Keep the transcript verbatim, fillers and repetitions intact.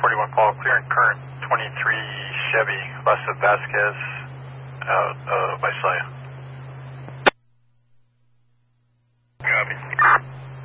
forty-one Paul, clearing current twenty-three Chevy, west of Vasquez, out uh, by Saya. Copy.